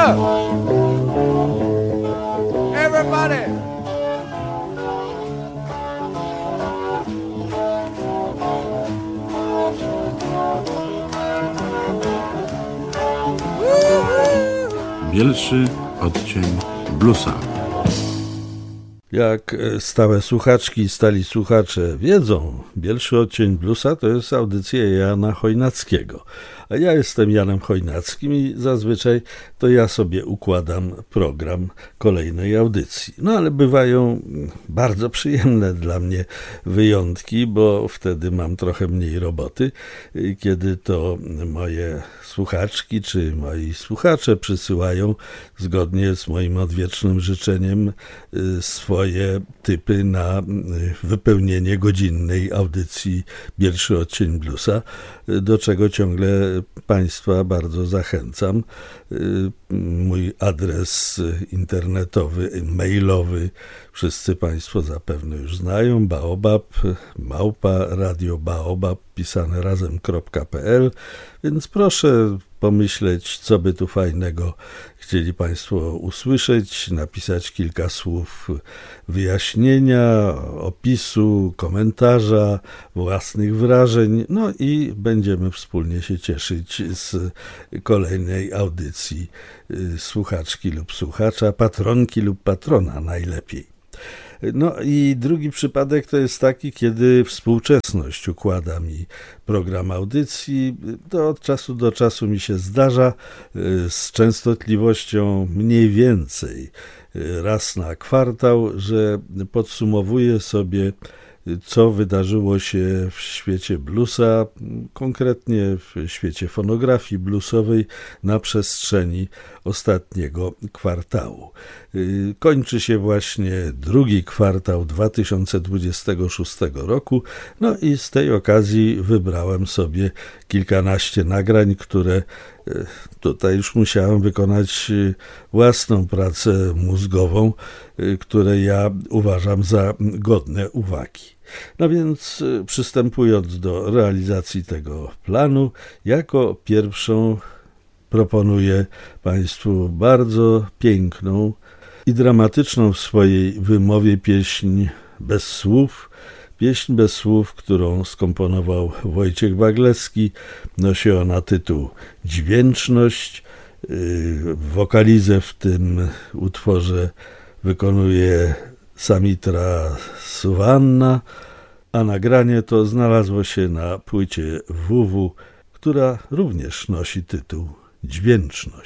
Everybody. Bielszy odcień bluesa. Jak stałe słuchaczki i stali słuchacze wiedzą, Bielszy odcień bluesa to jest audycja Jana Chojnackiego. A ja jestem Janem Chojnackim i zazwyczaj to ja sobie układam program kolejnej audycji. No ale bywają bardzo przyjemne dla mnie wyjątki, bo wtedy mam trochę mniej roboty, kiedy to moje słuchaczki czy moi słuchacze przysyłają zgodnie z moim odwiecznym życzeniem swoje typy na wypełnienie godzinnej audycji Bielszy odcień bluesa, do czego ciągle Państwa bardzo zachęcam. Mój adres internetowy, mailowy wszyscy Państwo zapewne już znają, baobab@radiobaobab pisane razem.pl, więc proszę pomyśleć, co by tu fajnego chcieli Państwo usłyszeć, napisać kilka słów wyjaśnienia, opisu, komentarza, własnych wrażeń, no i będziemy wspólnie się cieszyć z kolejnej audycji słuchaczki lub słuchacza, patronki lub patrona najlepiej. No i drugi przypadek to jest taki, kiedy współczesność układa mi program audycji. To od czasu do czasu mi się zdarza z częstotliwością mniej więcej raz na kwartał, że podsumowuję sobie, co wydarzyło się w świecie bluesa, konkretnie w świecie fonografii bluesowej na przestrzeni ostatniego kwartału. Kończy się właśnie drugi kwartał 2026 roku, no i z tej okazji wybrałem sobie kilkanaście nagrań, które tutaj już musiałem wykonać własną pracę mózgową, które ja uważam za godne uwagi. No więc przystępując do realizacji tego planu, jako pierwszą proponuję Państwu bardzo piękną i dramatyczną w swojej wymowie pieśń bez słów. Pieśń bez słów, którą skomponował Wojciech Waglewski. Nosi ona tytuł Dźwięczność. Wokalizę w tym utworze wykonuje Samitra Suvanna, a nagranie to znalazło się na płycie WW, która również nosi tytuł Dźwięczność.